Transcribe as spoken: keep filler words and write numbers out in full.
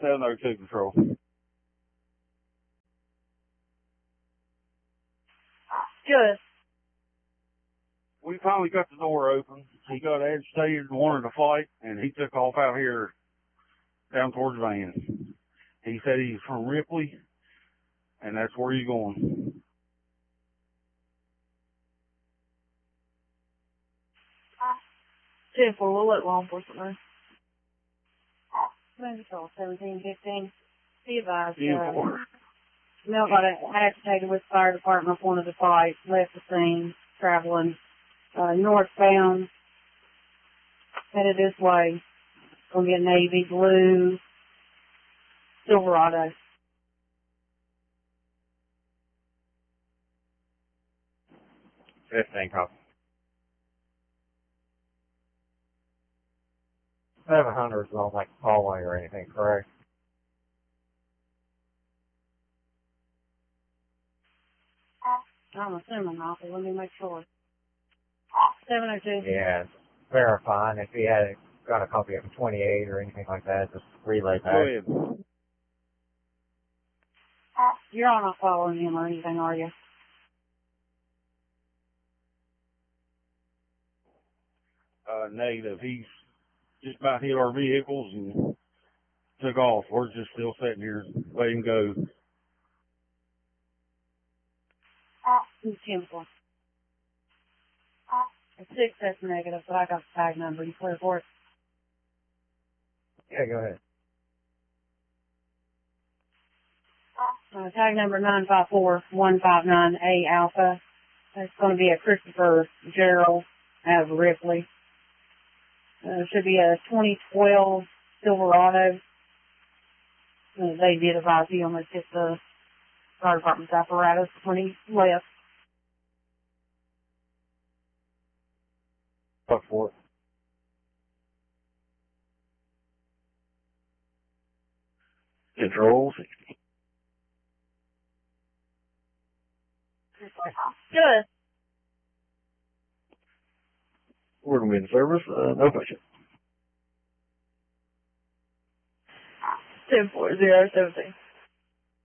seven oh two Control. Good. We finally got the door open. He got agitated and wanted to fight, and he took off out here down towards Van. He said he's from Ripley, and that's where he's going. ten four, we'll let law enforcement know. Maybe call seventeen fifteen. Be advised. ten four. Mel got agitated with the fire department, wanted to fight, left the scene, traveling uh, northbound, headed this way. Gonna be a navy blue Silverado. fifteen copy. seven hundred is not like hallway or anything, correct? I'm assuming not, but let me make sure. seven oh two. Yeah, verifying. If he had got a copy of twenty-eight or anything like that, just relay back. Go ahead. You're not following him or anything, are you? Uh, negative. He's just about hit our vehicles and took off. We're just still sitting here letting him go. He's ten four. Six, that's negative, but I got the tag number. You clear for it? Yeah, go ahead. Uh, tag number nine five four one five nine A Alpha. That's going to be a Christopher Gerald out of Ripley. Uh, should be a twenty twelve Silverado. Uh, they did advise you on this hit the fire department's apparatus when he left. Fuck for it. Control sixty. Good. We're going to be in service. Uh, no patient. ten four zero seventeen.